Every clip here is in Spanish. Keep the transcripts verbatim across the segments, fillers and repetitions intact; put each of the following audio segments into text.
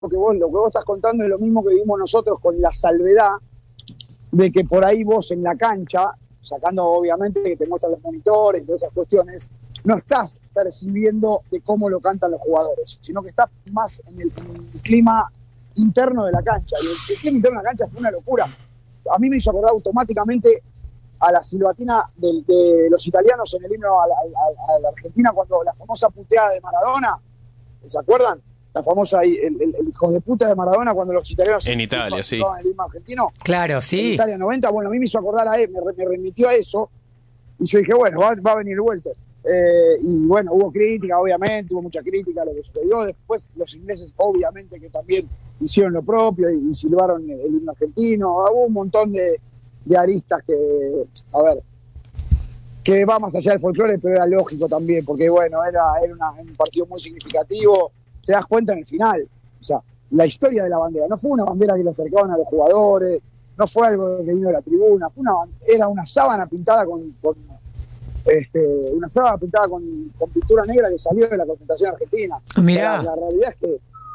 que vos, lo que vos estás contando es lo mismo que vimos nosotros, con la salvedad de que por ahí vos en la cancha, sacando obviamente que te muestran los monitores y todas esas cuestiones, no estás percibiendo de cómo lo cantan los jugadores, sino que estás más en el, en el clima interno de la cancha. Y el, el clima interno de la cancha fue una locura. A mí me hizo acordar automáticamente a la silbatina de, de los italianos en el himno a la, a, a la Argentina, cuando la famosa puteada de Maradona, ¿se acuerdan? La famosa, el, el, el hijo de puta de Maradona, cuando los italianos en Italia, sí. En el himno argentino. Claro, sí. En Italia noventa, bueno, a mí me hizo acordar a él, me, me remitió a eso, y yo dije, bueno, va, va a venir Welter. Eh, y bueno, hubo crítica, obviamente, hubo mucha crítica a lo que sucedió. Después los ingleses, obviamente, que también hicieron lo propio y, y silbaron el, el himno argentino. Hubo un montón de, de aristas que, a ver, que va más allá del folclore, pero era lógico también, porque bueno, era, era una, un partido muy significativo. Te das cuenta en el final, o sea, la historia de la bandera, no fue una bandera que le acercaban a los jugadores, no fue algo que vino de la tribuna, fue una, era una sábana pintada con, con este, una sábana pintada con, con pintura negra que salió de la concentración argentina. Mirá. O sea, la, la realidad es que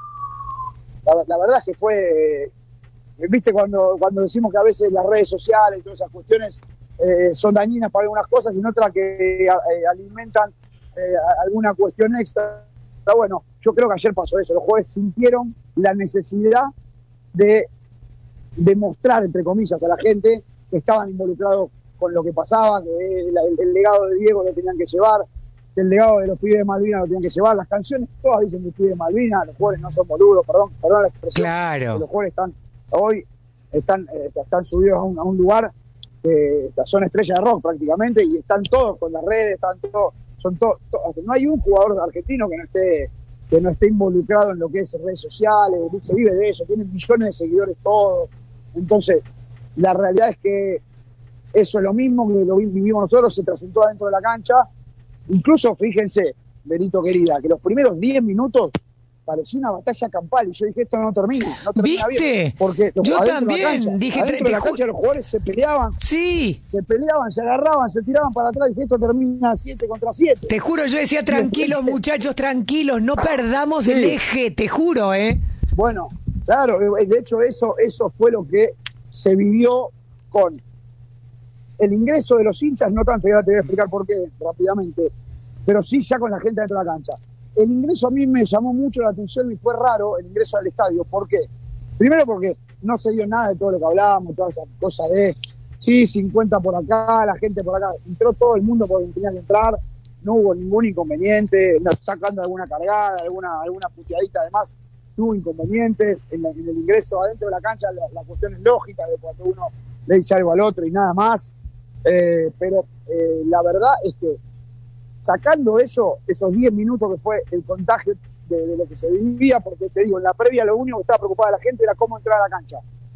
la, la verdad es que fue, viste, cuando, cuando decimos que a veces las redes sociales y todas esas cuestiones eh, son dañinas para algunas cosas y en otras que eh, alimentan eh, alguna cuestión extra. Bueno, yo creo que ayer pasó eso, los jugadores sintieron la necesidad de demostrar, entre comillas, a la gente que estaban involucrados con lo que pasaba, que el, el, el legado de Diego lo tenían que llevar, que el legado de los pibes de Malvinas lo tenían que llevar, las canciones todas dicen que los pibes de Malvinas, los jugadores no son boludos, perdón, perdón la expresión, claro. Los jugadores están, hoy están, eh, están subidos a un, a un lugar que son estrellas de rock prácticamente, y están todos con las redes, están todos, son todos, to, no hay un jugador argentino que no esté que no esté involucrado en lo que es redes sociales, se vive de eso, tienen millones de seguidores todos. Entonces, la realidad es que eso es lo mismo que lo vivimos nosotros, se presentó adentro de la cancha. Incluso, fíjense, Benito querida, que los primeros diez minutos parecía una batalla campal, y yo dije, esto no termina, no termina ¿Viste? Bien, porque los, yo adentro también de la cancha, dije, adentro de la cancha los jugadores se peleaban, sí, se peleaban, se agarraban, se tiraban para atrás, y dije, esto termina siete contra siete. Te juro, yo decía, tranquilos muchachos, tranquilos, no perdamos sí. el eje, te juro, ¿eh? Bueno, claro, de hecho eso, eso fue lo que se vivió con el ingreso de los hinchas, no tanto, ya te voy a explicar por qué rápidamente, pero sí ya con la gente dentro de la cancha. El ingreso a mí me llamó mucho la atención y fue raro el ingreso al estadio. ¿Por qué? Primero porque no se dio nada de todo lo que hablábamos, todas esas cosas de, sí, cincuenta por acá, la gente por acá. Entró todo el mundo por donde tenía que entrar, no hubo ningún inconveniente, sacando alguna cargada, alguna, alguna puteadita además, no hubo inconvenientes. En, la, en el ingreso adentro de la cancha, la, la cuestión es lógica de cuando uno le dice algo al otro y nada más. Eh, pero eh, la verdad es que sacando eso, esos diez minutos que fue el contagio de, de lo que se vivía, porque te digo, en la previa lo único que estaba preocupada la gente era cómo entrar a la cancha.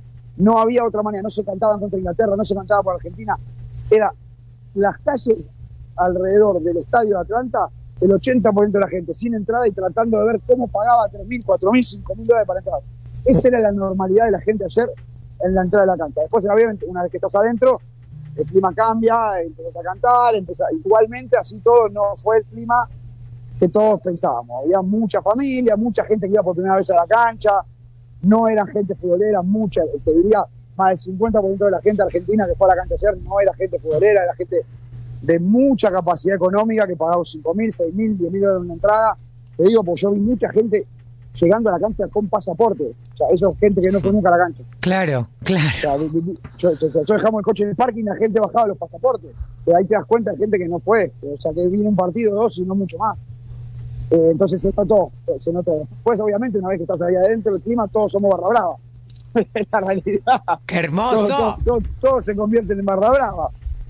No había otra manera, no se cantaban contra Inglaterra, no se cantaba por Argentina. Era las calles alrededor del estadio de Atlanta, el ochenta por ciento de la gente sin entrada y tratando de ver cómo pagaba tres mil, cuatro mil, cinco mil dólares para entrar. Esa era la normalidad de la gente ayer en la entrada de la cancha. Después, obviamente, una vez que estás adentro, el clima cambia, empiezas a cantar, empieza, igualmente así todo no fue el clima que todos pensábamos. Había mucha familia, mucha gente que iba por primera vez a la cancha, no eran gente futbolera, mucha, te diría, más del cincuenta por ciento de la gente argentina que fue a la cancha ayer no era gente futbolera, era gente de mucha capacidad económica que pagaba cinco mil, seis mil, diez mil dólares en una entrada. Te digo, porque yo vi mucha gente llegando a la cancha con pasaporte. O sea, eso es gente que no fue nunca a la cancha. Claro, claro. O sea, yo, yo, yo dejamos el coche en el parking y la gente bajaba los pasaportes. Pero ahí te das cuenta de gente que no fue. O sea, que vino un partido, dos y no mucho más. Eh, entonces se notó, se notó. Después, obviamente, una vez que estás ahí adentro del clima, todos somos barra brava. Es la realidad. ¡Qué hermoso! Todos todo, todo, todo se convierten en barra brava.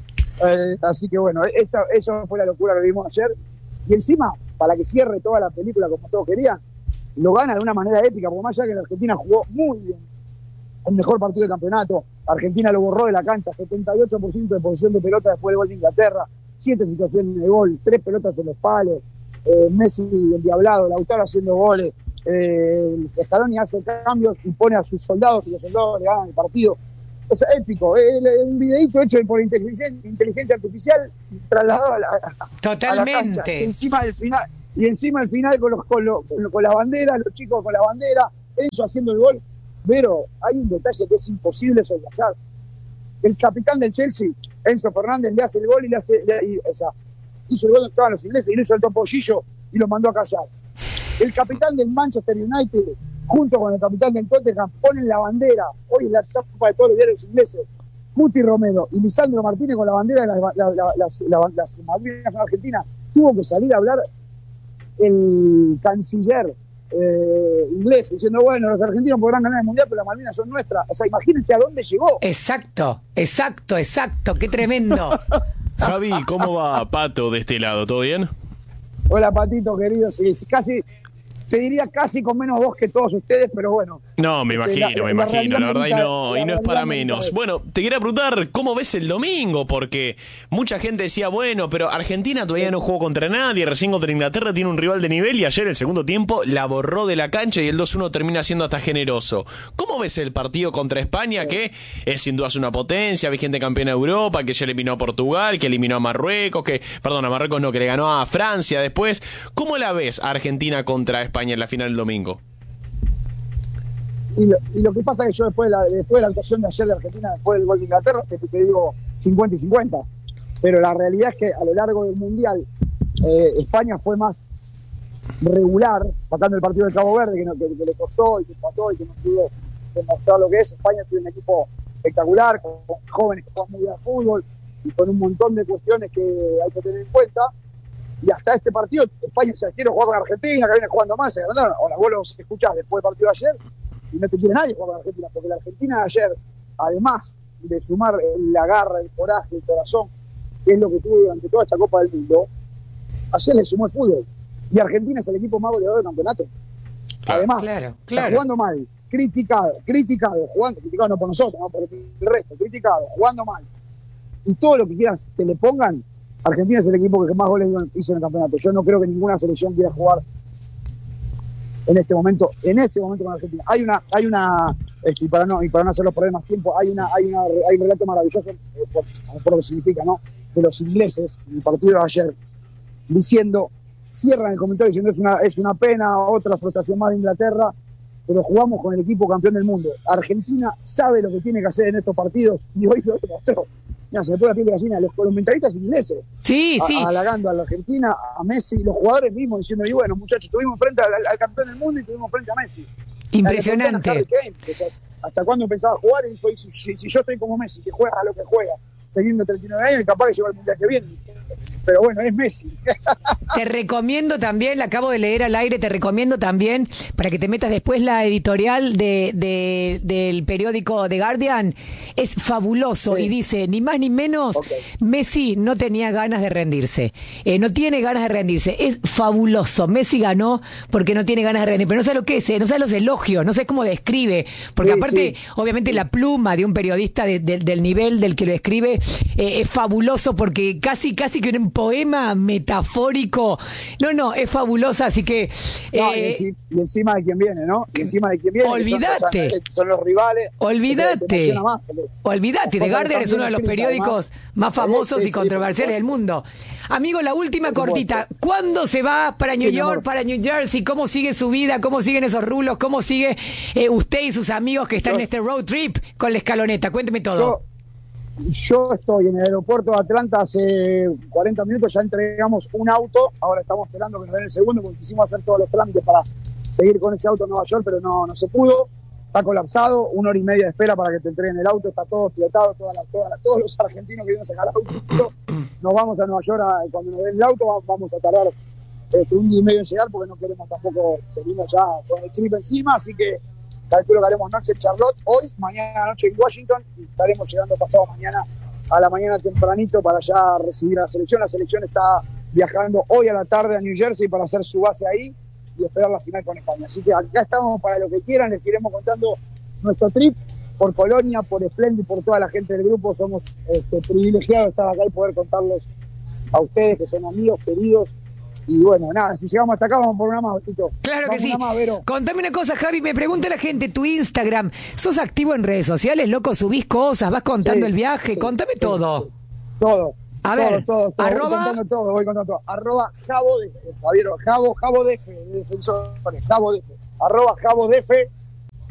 Eh, así que bueno, esa, eso fue la locura que vimos ayer. Y encima, para que cierre toda la película como todos querían, lo gana de una manera épica, porque más allá que la Argentina jugó muy bien, el mejor partido del campeonato, Argentina lo borró de la cancha, setenta y ocho por ciento de posesión de pelota después del gol de Inglaterra, siete situaciones de gol, tres pelotas en los palos, eh, Messi endiablado, Lautaro haciendo goles, eh, Scaloni hace cambios y pone a sus soldados y los soldados le ganan el partido. O sea, épico, eh, un videito hecho por inteligencia, inteligencia artificial trasladado a la, Totalmente. A la cancha. Y encima del final, y encima al final con, los, con, los, con la bandera, los chicos con la bandera, Enzo haciendo el gol. Pero hay un detalle que es imposible soslayar. El capitán del Chelsea, Enzo Fernández, le hace el gol y le hace, le, y, o sea, hizo el gol donde estaban los ingleses y le hizo el topollillo y lo mandó a callar. El capitán del Manchester United, junto con el capitán del Tottenham, ponen la bandera, hoy es la tapa de todos los diarios ingleses, Cuti Romero y Lisandro Martínez con la bandera de las, la, la, las, la, las Malvinas Argentinas. Tuvo que salir a hablar el canciller eh, inglés diciendo, bueno, los argentinos podrán ganar el mundial, pero las Malvinas son nuestras. O sea, imagínense a dónde llegó. Exacto, exacto, exacto, qué tremendo. Javi, ¿cómo va Pato de este lado? ¿Todo bien? Hola, Patito, querido. Sí, casi, te diría casi con menos voz que todos ustedes, pero bueno. No, me imagino, la, me la imagino, la verdad, y no, y no es para menos. Es. Bueno, te quería preguntar, ¿cómo ves el domingo? Porque mucha gente decía, bueno, pero Argentina todavía no jugó contra nadie, recién contra Inglaterra tiene un rival de nivel y ayer el segundo tiempo la borró de la cancha y el dos uno termina siendo hasta generoso. ¿Cómo ves el partido contra España, sí, que es sin duda una potencia, vigente campeona de Europa, que ya eliminó a Portugal, que eliminó a Marruecos, que, perdón, a Marruecos no, que le ganó a Francia después? ¿Cómo la ves a Argentina contra España en la final del domingo? Y lo, y lo que pasa es que yo después de, la, después de la actuación de ayer de Argentina, después del gol de Inglaterra, te, te digo cincuenta y cincuenta. Pero la realidad es que a lo largo del Mundial, eh, España fue más regular, sacando el partido de Cabo Verde, que, no, que, que le costó y que empató y que no pudo demostrar lo que es. España tiene un equipo espectacular, con, con jóvenes que juegan muy bien al fútbol y con un montón de cuestiones que hay que tener en cuenta. Y hasta este partido, España se quiere jugar con Argentina, que viene jugando mal, se ganaron. Ahora vos los escuchás después del partido de ayer y no te quiere nadie jugar con Argentina, porque la Argentina de ayer, además de sumar la garra, el coraje, el corazón, que es lo que tuvo durante toda esta Copa del Mundo, ayer le sumó el fútbol. Y Argentina es el equipo más goleador del campeonato. Además, claro, claro. Está jugando mal, criticado, criticado, jugando, criticado no por nosotros, no por el resto, criticado, jugando mal. Y todo lo que quieras que le pongan, Argentina es el equipo que más goles hizo en el campeonato. Yo no creo que ninguna selección quiera jugar en este momento, en este momento con Argentina. Hay una, hay una, y para no, y para no hacer los problemas tiempo, hay una, hay una, hay un relato maravilloso, eh, por, por lo que significa, ¿no? De los ingleses, en el partido de ayer, diciendo, cierran el comentario diciendo es una, es una pena, otra frustración más de Inglaterra, pero jugamos con el equipo campeón del mundo. Argentina sabe lo que tiene que hacer en estos partidos y hoy lo demostró. Mira, se me pone la piel de gallina, los comentaristas ingleses, sí, a, sí, halagando a la Argentina, a Messi, los jugadores mismos diciendo, y bueno, muchachos, estuvimos frente al, al campeón del mundo y estuvimos frente a Messi. Impresionante. Harry Kane, o sea, ¿hasta cuándo pensaba jugar? Y dijo, si, si, si yo estoy como Messi, que juega a lo que juega, teniendo treinta y nueve años, y capaz que lleva el mundial que viene. Pero bueno, es Messi. Te recomiendo también, la acabo de leer al aire, te recomiendo también, para que te metas después la editorial de, de del periódico The Guardian, es fabuloso, sí. Y dice, ni más ni menos, okay. Messi no tenía ganas de rendirse, eh, no tiene ganas de rendirse, es fabuloso, Messi ganó porque no tiene ganas de rendirse, pero no sabe lo que es, no sabe los elogios, no sé cómo describe, porque sí, aparte, sí. obviamente sí. la pluma de un periodista de, de, del nivel del que lo escribe eh, es fabuloso, porque casi, casi que un poema metafórico. No, no, es fabulosa, así que... No, eh, y, y encima de quién viene, ¿no? Y encima de quién viene. Olvídate. Son, son los rivales. Olvídate. O sea, olvídate. The Guardian es uno de los periódicos además, más famosos sí, y controversiales sí, del mundo. Amigo, la última cortita. ¿Cuándo se va para New sí, York, para New Jersey? ¿Cómo sigue su vida? ¿Cómo siguen esos rulos? ¿Cómo sigue eh, usted y sus amigos que están yo, en este road trip con la escaloneta? Cuénteme todo. Yo, Yo estoy en el aeropuerto de Atlanta hace cuarenta minutos, ya entregamos un auto, ahora estamos esperando que nos den el segundo porque quisimos hacer todos los trámites para seguir con ese auto en Nueva York, pero no, no se pudo, está colapsado, una hora y media de espera para que te entreguen el auto, está todo explotado, toda la, toda la, todos los argentinos que vienen a sacar el auto, nos vamos a Nueva York, a, cuando nos den el auto vamos a tardar este, un día y medio en llegar porque no queremos tampoco, venimos ya con el trip encima, así que calculo que haremos noche en Charlotte hoy, mañana noche en Washington y estaremos llegando pasado mañana a la mañana tempranito para ya recibir a la selección. La selección está viajando hoy a la tarde a New Jersey para hacer su base ahí y esperar la final con España. Así que acá estamos para lo que quieran, les iremos contando nuestro trip por Colonia, por Splendid, por toda la gente del grupo. Somos este, privilegiados de estar acá y poder contarles a ustedes que son amigos, queridos. Y bueno, nada, si llegamos hasta acá vamos por una más, Betito. Claro vamos que sí. Más, contame una cosa, Javi, me pregunta la gente, tu Instagram, ¿sos activo en redes sociales, loco? ¿Subís cosas? ¿Vas contando sí, el viaje? Sí, Contame sí, todo. Sí. Todo. A todo, ver, todo, todo. arroba... Voy contando todo, voy contando todo. Arroba Jabo de Javier, Jabo, Jabo de F, de Defensores, Jabo de F. Arroba Jabo de F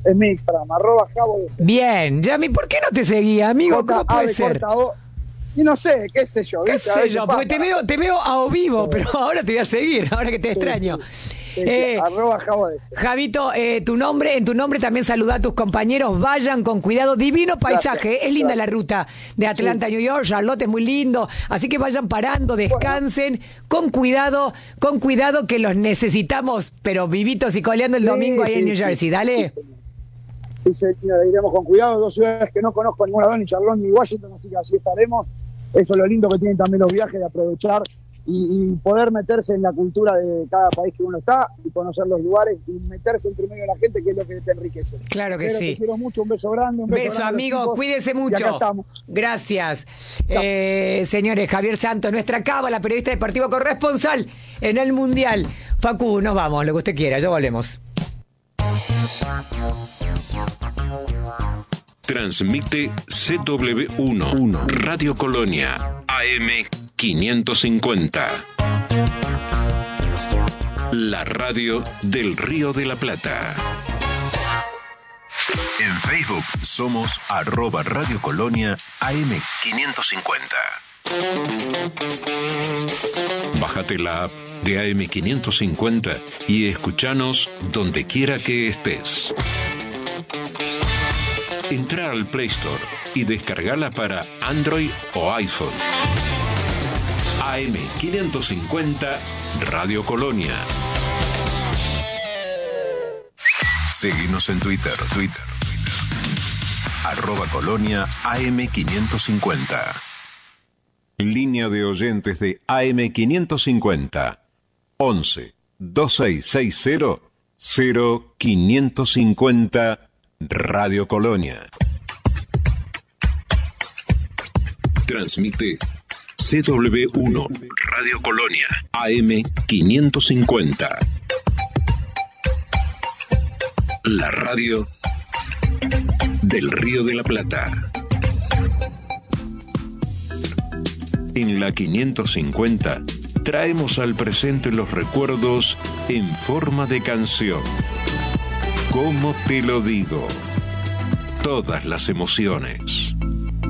Es mi Instagram, arroba Javo D C. Bien, Yami, ¿por qué no te seguía, amigo? J, ¿Cómo A, puede B, ser? corta, O. Y no sé, qué sé yo. ¿Qué ¿viste? A sé ver yo? qué Porque te pasa. veo, te veo a o vivo, pero ahora te voy a seguir, ahora que te Sí, extraño. sí. Sí, sí, Eh, arroba Javo D C. Javito, eh, tu nombre, en tu nombre también saluda a tus compañeros, vayan con cuidado, divino paisaje, Gracias, es linda gracias. la ruta de Atlanta a New York, Charlotte es muy lindo, así que vayan parando, descansen, con cuidado, con cuidado que los necesitamos, pero vivitos y coleando el Sí, domingo ahí sí, en New sí. Jersey, dale. Sí, Sí, señora, iremos con cuidado, dos ciudades que no conozco ninguna, dos, ni Charlotte ni Washington, así que allí estaremos. Eso es lo lindo que tienen también los viajes, de aprovechar y, y poder meterse en la cultura de cada país que uno está y conocer los lugares y meterse entre medio de la gente, que es lo que te enriquece. Claro que Pero sí. te quiero mucho, un beso grande, un beso, Beso, grande a los amigo, chicos, cuídese y mucho. acá estamos. Gracias. Eh, señores, Javier Santos, nuestra cábala, periodista deportivo corresponsal en el Mundial. Facu, nos vamos, lo que usted quiera, ya volvemos. Transmite C W uno, Radio Colonia, A M quinientos cincuenta. La radio del Río de la Plata. En Facebook somos arroba Radio Colonia A M quinientos cincuenta. Bájate la app de A M quinientos cincuenta y escuchanos donde quiera que estés. Entra al Play Store y descargala para Android o iPhone. A M quinientos cincuenta Radio Colonia. Seguinos en Twitter, Twitter. Arroba Colonia A M quinientos cincuenta. Línea de oyentes de A M quinientos cincuenta. once, veintiséis sesenta, cero quinientos cincuenta Radio Colonia. Transmite C W uno, Radio Colonia, A M quinientos cincuenta. La radio del Río de la Plata. En la quinientos cincuenta traemos al presente los recuerdos en forma de canción. ¿Cómo te lo digo? Todas las emociones.